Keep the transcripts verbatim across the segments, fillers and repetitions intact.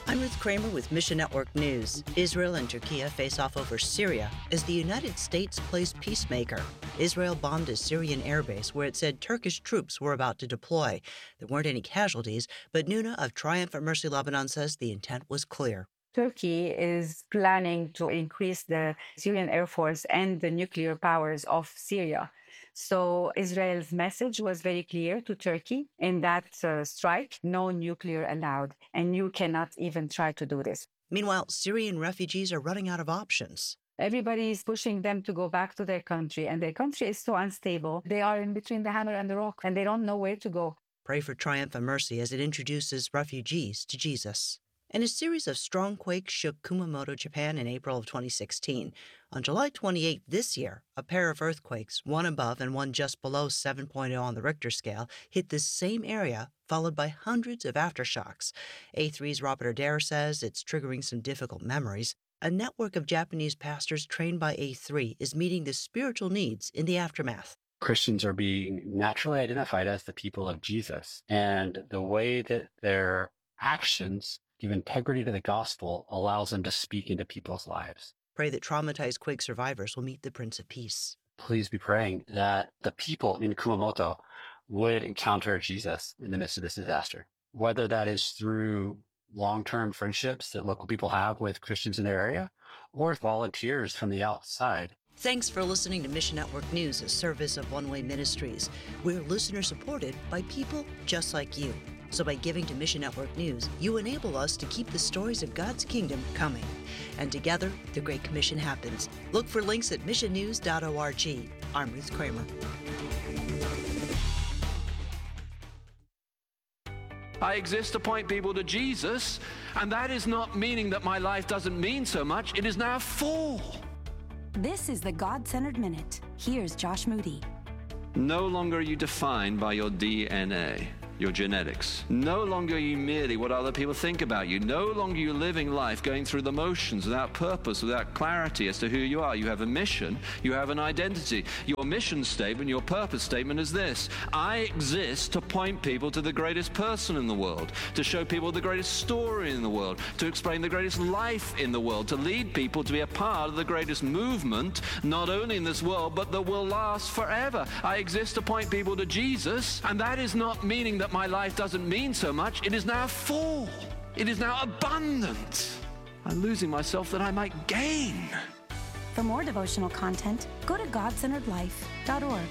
I'm Ruth Kramer with Mission Network News. Israel and Turkey face off over Syria as the United States plays peacemaker. Israel bombed a Syrian airbase where it said Turkish troops were about to deploy. There weren't any casualties, but Nuna of Triumph at Mercy Lebanon says the intent was clear. Turkey is planning to increase the Syrian Air Force and the nuclear powers of Syria. So Israel's message was very clear to Turkey in that uh, strike: no nuclear allowed, and you cannot even try to do this. Meanwhile, Syrian refugees are running out of options. Everybody is pushing them to go back to their country, and their country is so unstable. They are in between the hammer and the rock, and they don't know where to go. Pray for Triumph and Mercy as it introduces refugees to Jesus. And a series of strong quakes shook Kumamoto, Japan in April of twenty sixteen. On July twenty-eighth this year, a pair of earthquakes, one above and one just below seven point oh on the Richter scale, hit this same area, followed by hundreds of aftershocks. A three's Robert Adair says it's triggering some difficult memories. A network of Japanese pastors trained by A three is meeting the spiritual needs in the aftermath. Christians are being naturally identified as the people of Jesus, and the way that their actions give integrity to the gospel allows them to speak into people's lives. Pray that traumatized quake survivors will meet the Prince of Peace. Please be praying that the people in Kumamoto would encounter Jesus in the midst of this disaster, whether that is through long-term friendships that local people have with Christians in their area or volunteers from the outside. Thanks for listening to Mission Network News, a service of One Way Ministries. We're listener-supported by people just like you. So by giving to Mission Network News, you enable us to keep the stories of God's kingdom coming. And together, the Great Commission happens. Look for links at mission news dot org. I'm Ruth Kramer. I exist to point people to Jesus, and that is not meaning that my life doesn't mean so much. It is now full. This is the God-Centered Minute. Here's Josh Moody. No longer are you defined by your D N A, your genetics. No longer are you merely what other people think about you. No longer are you living life going through the motions without purpose, without clarity as to who you are. You have a mission. You have an identity. Your mission statement, your purpose statement is this: I exist to point people to the greatest person in the world, to show people the greatest story in the world, to explain the greatest life in the world, to lead people to be a part of the greatest movement, not only in this world, but that will last forever. I exist to point people to Jesus, and that is not meaning that my life doesn't mean so much. It is now full. It is now abundant. I'm losing myself that I might gain. For more devotional content, go to god centered life dot org.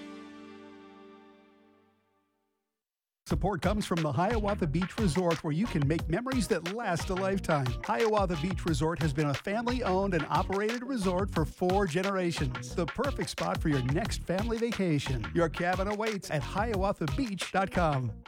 Support comes from the Hiawatha Beach Resort, where you can make memories that last a lifetime. Hiawatha Beach Resort has been a family-owned and operated resort for four generations. The perfect spot for your next family vacation. Your cabin awaits at hiawatha beach dot com.